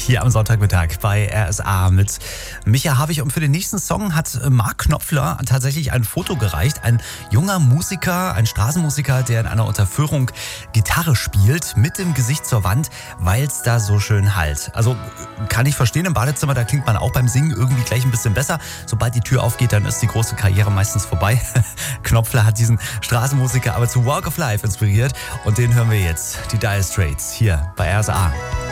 hier am Sonntagmittag bei RSA mit Micha Havig. Und für den nächsten Song hat Mark Knopfler tatsächlich ein Foto gereicht. Ein junger Musiker, ein Straßenmusiker, der in einer Unterführung Gitarre spielt, mit dem Gesicht zur Wand, weil es da so schön hallt. Also kann ich verstehen, im Badezimmer, da klingt man auch beim Singen irgendwie gleich ein bisschen besser. Sobald die Tür aufgeht, dann ist die große Karriere meistens vorbei. Knopfler hat diesen Straßenmusiker aber zu Walk of Life inspiriert und den hören wir jetzt. Die Dire Straits hier bei RSA.